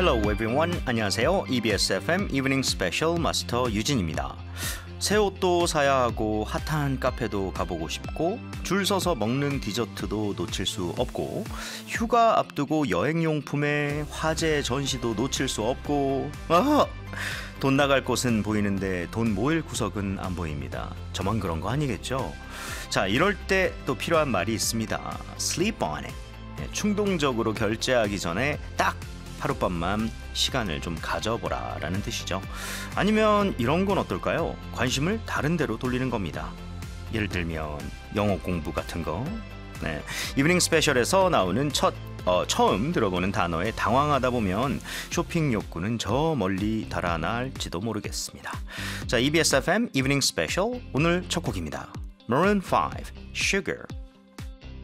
Hello everyone. 안녕하세요. EBS FM Evening Special 마스터 유진입니다. 새 옷도 사야 하고 핫한 카페도 가보고 싶고 줄 서서 먹는 디저트도 놓칠 수 없고 휴가 앞두고 여행용품에 화제 전시도 놓칠 수 없고 돈 나갈 곳은 보이는데 돈 모일 구석은 안 보입니다. 저만 그런 거 아니겠죠? 자, 이럴 때 또 필요한 말이 있습니다. Sleep on it. 충동적으로 결제하기 전에 딱 하룻밤만 시간을 좀 가져보라 라는 뜻이죠. 아니면 이런 건 어떨까요? 관심을 다른 데로 돌리는 겁니다. 예를 들면 영어 공부 같은 거. 네. 이브닝 스페셜에서 나오는 처음 들어보는 단어에 당황하다 보면 쇼핑 욕구는 저 멀리 달아날지도 모르겠습니다. 자, EBS FM 이브닝 스페셜 오늘 첫 곡입니다. Maroon 5, Sugar.